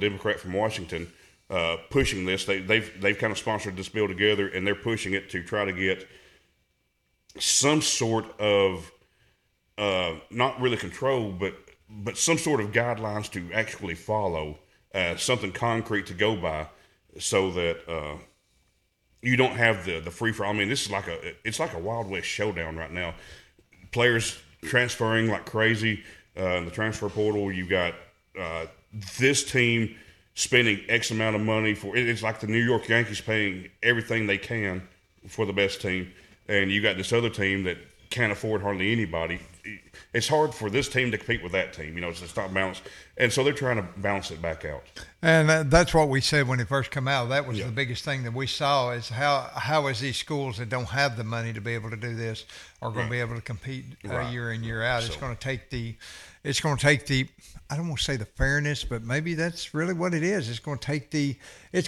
Democrat from Washington, pushing this. They've kind of sponsored this bill together, and they're pushing it to try to get some sort of not really control, but some sort of guidelines to actually follow, something concrete to go by, so that you don't have the free for all. I mean, this is it's like a Wild West showdown right now. Players transferring like crazy in the transfer portal. You've got this team spending X amount of money for it's like the New York Yankees paying everything they can for the best team, and you got this other team that can't afford hardly anybody. It's hard for this team to compete with that team. It's not balanced, and so they're trying to balance it back out. And that's what we said when it first came out. That was the biggest thing that we saw is how is these schools that don't have the money to be able to do this are going to be able to compete year in, year out. It's going to take the I don't want to say the fairness, but maybe that's really what it is. It's going to take the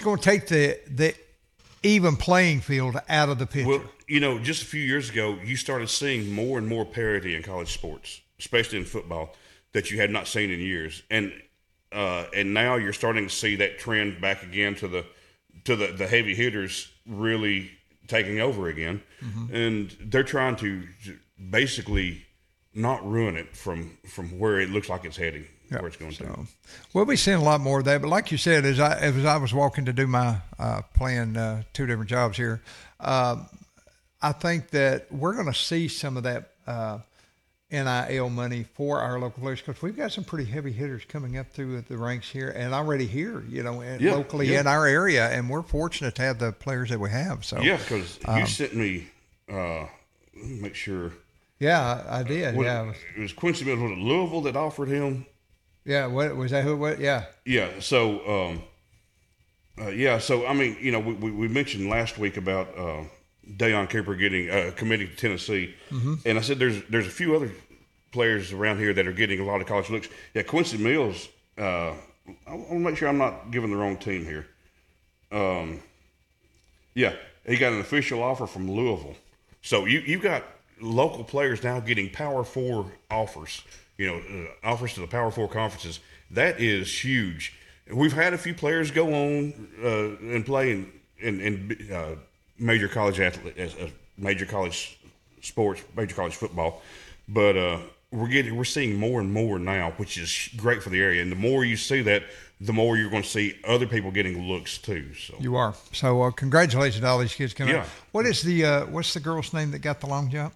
even playing field out of the picture. Well, just a few years ago, you started seeing more and more parity in college sports, especially in football, that you had not seen in years. And now you're starting to see that trend back again to the heavy hitters really taking over again. Mm-hmm. And they're trying to basically not ruin it from where it looks like it's heading. Yep. Where it's going to. We'll be seeing a lot more of that. But like you said, as I was walking to do my playing 2 different jobs here, I think that we're going to see some of that NIL money for our local players because we've got some pretty heavy hitters coming up through the ranks here and already here, locally in our area, and we're fortunate to have the players that we have. So because you sent me. Let me make sure. Yeah, I did. It was Quincy Mills. Was it Louisville that offered him? Yeah, what was that? Who? What? Yeah. Yeah. So, So I mean, we mentioned last week about Deion Cooper getting committing to Tennessee, and I said there's a few other players around here that are getting a lot of college looks. Yeah, Quincy Mills. I want to make sure I'm not giving the wrong team here. He got an official offer from Louisville. So you got local players now getting Power 4 offers. Offers to the Power 4 conferences. That is huge. We've had a few players go on and play in major college major college sports, major college football, but we're seeing more and more now, which is great for the area. And the more you see that, the more you're going to see other people getting looks too. So you are. So congratulations to all these kids coming up. What's the girl's name that got the long jump?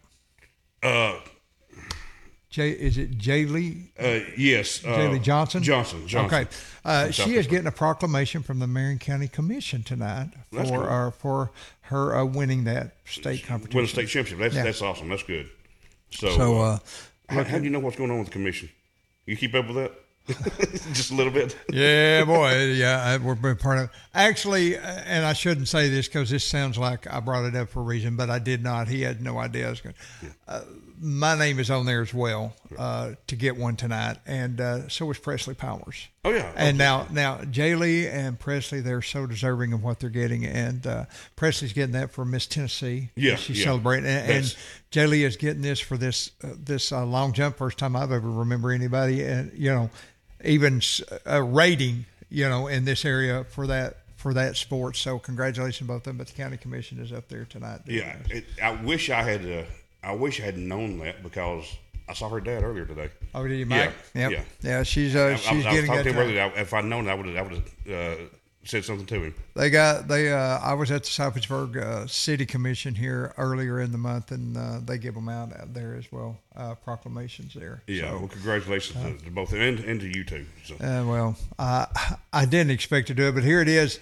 Is it Jaylee? Yes. Jaylee Johnson? Johnson. Okay. She is getting a proclamation from the Marion County Commission tonight for her winning that state competition. Winning state championship. That's awesome. That's good. So how do you know what's going on with the commission? You keep up with that? Just a little bit. Yeah, boy. Yeah, we're part of it. Actually, and I shouldn't say this because this sounds like I brought it up for a reason, but I did not. He had no idea I was going to. My name is on there as well to get one tonight, and so is Presley Powers. Oh, yeah. And now Jaylee and Presley, they're so deserving of what they're getting, and Presley's getting that for Miss Tennessee. Yeah, she's celebrating, and Jaylee is getting this for this long jump. First time I've ever remember anybody, even a rating, in this area for that sport. So congratulations both of them. But the county commission is up there tonight. Yeah, I wish I had known that because I saw her dad earlier today. Oh, did you, Mike? Yeah. Yeah, she's getting that. Earlier. If I'd known, I would have said something to him. I was at the Southwicksburg City Commission here earlier in the month, and they give them out there as well, proclamations there. Yeah, so, well, congratulations to both and to you too. So. Well, I didn't expect to do it, but here it is.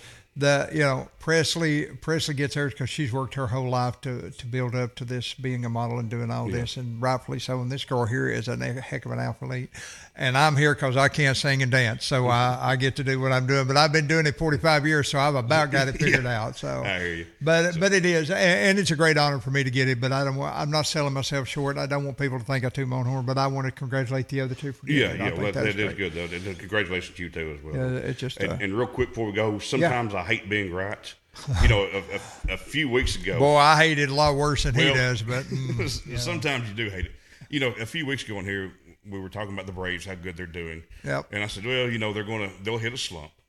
Presley gets hers because she's worked her whole life to build up to this, being a model and doing all this, and rightfully so. And this girl here is a heck of an athlete, and I'm here because I can't sing and dance, so I get to do what I'm doing. But I've been doing it 45 years, so I've about got it figured out. So I hear you. But it is, and it's a great honor for me to get it. But I'm not selling myself short. I don't want people to think I toot my own horn, but I want to congratulate the other two for getting it. Well, that is good though. And congratulations to you too as well. Yeah, it's just and real quick before we go, sometimes I hate being right. A few weeks ago. Boy, I hate it a lot worse than he does, but sometimes you do hate it. A few weeks ago in here, we were talking about the Braves, how good they're doing. Yep. And I said, well, they'll hit a slump.